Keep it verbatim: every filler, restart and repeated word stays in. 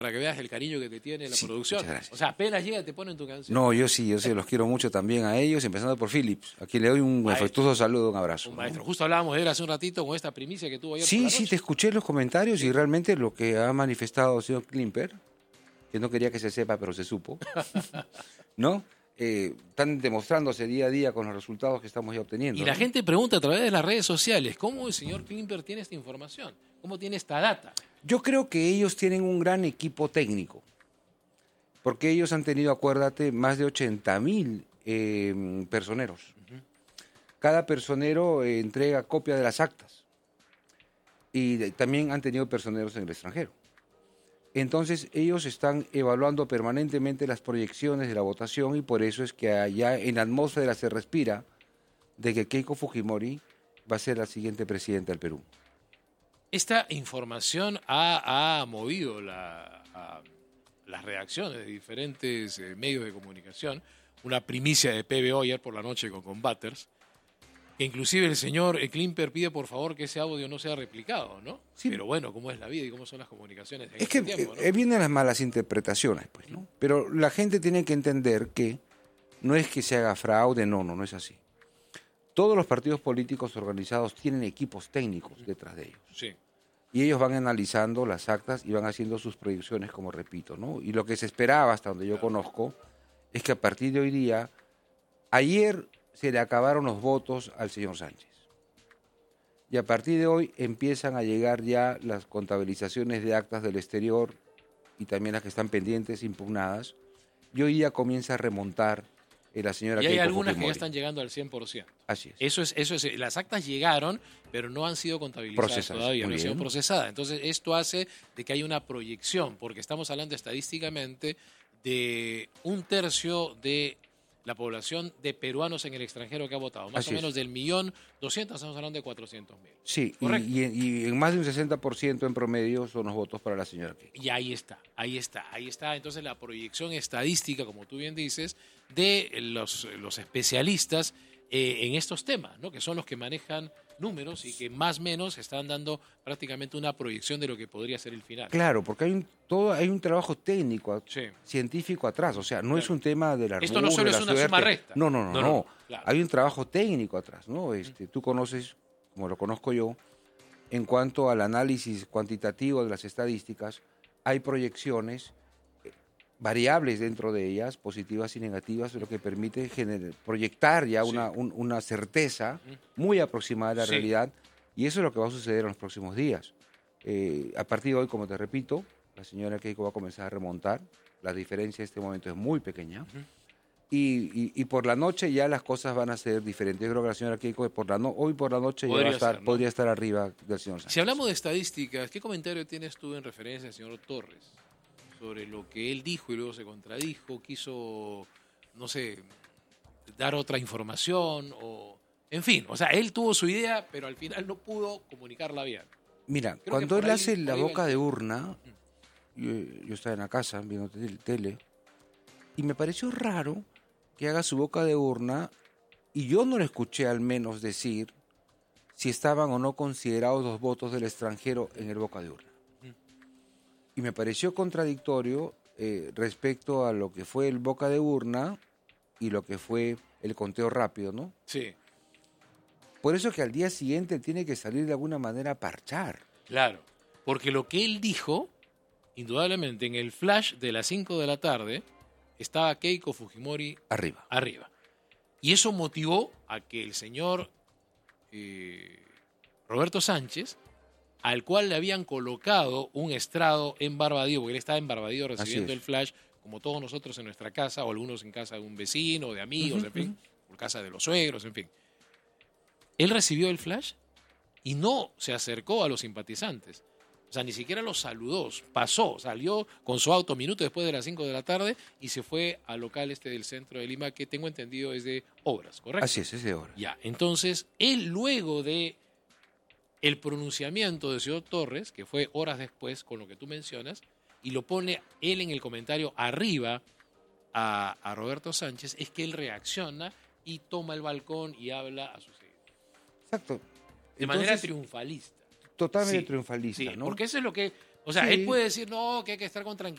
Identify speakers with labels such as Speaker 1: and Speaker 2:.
Speaker 1: Para que veas el cariño que te tiene la
Speaker 2: Sí,
Speaker 1: producción.
Speaker 2: muchas gracias.
Speaker 1: O sea, apenas llega te ponen tu canción.
Speaker 2: No, yo sí, yo sí, los quiero mucho también a ellos, empezando por Philips, a quien le doy un
Speaker 1: Maestro.
Speaker 2: afectuoso saludo, un abrazo.
Speaker 1: Un
Speaker 2: ¿no?
Speaker 1: maestro. Justo hablábamos de él hace un ratito con esta primicia que tuvo ayer por
Speaker 2: Sí,
Speaker 1: la
Speaker 2: sí,
Speaker 1: noche.
Speaker 2: te escuché en los comentarios
Speaker 1: Sí.
Speaker 2: y realmente lo que ha manifestado el señor Klimper, que no quería que se sepa, pero se supo, ¿no? Eh, están demostrándose día a día con los resultados que estamos ya obteniendo.
Speaker 1: Y la
Speaker 2: ¿no?
Speaker 1: gente pregunta a través de las redes sociales, ¿cómo el señor Klimper tiene esta información? ¿Cómo tiene esta data?
Speaker 2: Yo creo que ellos tienen un gran equipo técnico, porque ellos han tenido, acuérdate, más de ochenta mil eh, personeros. Uh-huh. Cada personero eh, entrega copia de las actas y de, también han tenido personeros en el extranjero. Entonces ellos están evaluando permanentemente las proyecciones de la votación y por eso es que allá en la atmósfera se respira de que Keiko Fujimori va a ser la siguiente presidenta del Perú.
Speaker 1: Esta información ha, ha movido la, a, las reacciones de diferentes eh, medios de comunicación. Una primicia de P B O ayer por la noche con Combaters, que inclusive el señor Klimper pide por favor que ese audio no sea replicado, ¿no?
Speaker 2: Sí.
Speaker 1: Pero bueno, cómo es la vida y cómo son las comunicaciones en
Speaker 2: es
Speaker 1: este
Speaker 2: que
Speaker 1: tiempo, ¿no?
Speaker 2: eh, vienen las malas interpretaciones, pues, ¿no? Pero la gente tiene que entender que no es que se haga fraude, no, no, no es así. Todos los partidos políticos organizados tienen equipos técnicos detrás de ellos.
Speaker 1: Sí.
Speaker 2: Y ellos van analizando las actas y van haciendo sus proyecciones, como repito, ¿no? Y lo que se esperaba, hasta donde yo claro. conozco, es que a partir de hoy día, ayer se le acabaron los votos al señor Sánchez. Y a partir de hoy empiezan a llegar ya las contabilizaciones de actas del exterior y también las que están pendientes, impugnadas. Y hoy día comienza a remontar eh, la señora
Speaker 1: Y hay
Speaker 2: Keiko
Speaker 1: algunas
Speaker 2: Fujimori.
Speaker 1: que ya están llegando al cien por ciento.
Speaker 2: Así es.
Speaker 1: Eso es, eso es. Las actas llegaron, pero no han sido contabilizadas
Speaker 2: Procesadas.
Speaker 1: todavía,
Speaker 2: Muy
Speaker 1: no han sido
Speaker 2: bien.
Speaker 1: procesadas. Entonces, esto hace de que haya una proyección, porque estamos hablando estadísticamente de un tercio de la población de peruanos en el extranjero que ha votado. Más
Speaker 2: Así
Speaker 1: o menos
Speaker 2: es.
Speaker 1: del millón doscientos, estamos hablando de cuatrocientos mil.
Speaker 2: Sí, y,
Speaker 1: Correcto.
Speaker 2: y, y en más de un sesenta por ciento en promedio son los votos para la señora Keiko.
Speaker 1: Y ahí está, ahí está, ahí está. Entonces la proyección estadística, como tú bien dices, de los, los especialistas eh, en estos temas, ¿no? Que son los que manejan números y que más o menos están dando prácticamente una proyección de lo que podría ser el final.
Speaker 2: Claro, porque hay un todo hay un trabajo técnico,
Speaker 1: Sí.
Speaker 2: científico atrás, o sea, no
Speaker 1: Claro.
Speaker 2: es un tema de la
Speaker 1: Esto no solo
Speaker 2: de la
Speaker 1: es una
Speaker 2: suerte.
Speaker 1: suma-resta.
Speaker 2: No, no, no,
Speaker 1: No,
Speaker 2: no.
Speaker 1: no, claro.
Speaker 2: Hay un trabajo técnico atrás, ¿no? Este, tú conoces, como lo conozco yo, en cuanto al análisis cuantitativo de las estadísticas, hay proyecciones eh, variables dentro de ellas, positivas y negativas, lo que permite generar, proyectar ya
Speaker 1: Sí.
Speaker 2: una, un- una certeza muy aproximada de la
Speaker 1: Sí.
Speaker 2: realidad, y eso es lo que va a suceder en los próximos días. Eh, a partir de hoy, como te repito, la señora Keiko va a comenzar a remontar, la diferencia en este momento es muy pequeña,
Speaker 1: Uh-huh.
Speaker 2: y, y, y por la noche ya las cosas van a ser diferentes. Yo creo que la señora Keiko por la no, hoy por la noche ya va a
Speaker 1: Podría
Speaker 2: estar,
Speaker 1: ser, ¿no?
Speaker 2: podría estar arriba del señor Sánchez.
Speaker 1: Si hablamos de estadísticas, ¿qué comentario tienes tú en referencia al señor Torres sobre lo que él dijo y luego se contradijo? Quiso, no sé, dar otra información o... En fin, o sea, él tuvo su idea, pero al final no pudo comunicarla bien.
Speaker 2: Mira,
Speaker 1: Creo que
Speaker 2: cuando
Speaker 1: por
Speaker 2: él
Speaker 1: ahí-
Speaker 2: hace
Speaker 1: por
Speaker 2: la
Speaker 1: ahí va
Speaker 2: boca
Speaker 1: el
Speaker 2: de
Speaker 1: tema.
Speaker 2: urna, yo, yo estaba en la casa viendo tel- tele, y me pareció raro que haga su boca de urna, y yo no le escuché al menos decir si estaban o no considerados los votos del extranjero en el boca de urna. Y me pareció contradictorio eh, respecto a lo que fue el boca de urna y lo que fue el conteo rápido, ¿no?
Speaker 1: Sí,
Speaker 2: Por eso que al día siguiente tiene que salir de alguna manera a parchar.
Speaker 1: claro. Porque lo que él dijo, indudablemente, en el flash de las cinco de la tarde, estaba Keiko Fujimori
Speaker 2: Arriba.
Speaker 1: arriba. Y eso motivó a que el señor eh, Roberto Sánchez, al cual le habían colocado un estrado en Barbadillo, porque él estaba en Barbadillo recibiendo
Speaker 2: es.
Speaker 1: el flash, como todos nosotros en nuestra casa, o algunos en casa de un vecino, de amigos,
Speaker 2: Ujú,
Speaker 1: en fin,
Speaker 2: ujú.
Speaker 1: por casa de los suegros, en fin. Él recibió el flash y no se acercó a los simpatizantes. O sea, ni siquiera los saludó, pasó, salió con su auto minutos después de las cinco de la tarde y se fue al local este del centro de Lima, que tengo entendido es de obras, ¿correcto?
Speaker 2: Así es, es de hora.
Speaker 1: Ya, entonces, él luego de el pronunciamiento del señor Torres, que fue horas después con lo que tú mencionas, y lo pone él en el comentario arriba a, a Roberto Sánchez, es que él reacciona y toma el balcón y habla a sus seguidores.
Speaker 2: Exacto.
Speaker 1: De
Speaker 2: Entonces,
Speaker 1: manera triunfalista.
Speaker 2: totalmente
Speaker 1: Sí,
Speaker 2: triunfalista,
Speaker 1: sí,
Speaker 2: ¿no?
Speaker 1: porque eso es lo que... O sea,
Speaker 2: Sí.
Speaker 1: él puede decir, no, que hay que estar con tranquilidad.